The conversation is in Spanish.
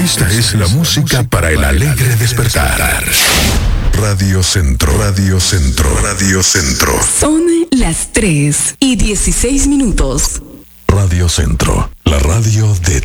Esta es la música para el alegre despertar. Radio Centro, Radio Centro, Radio Centro. Son las 3:16. Radio Centro, la radio de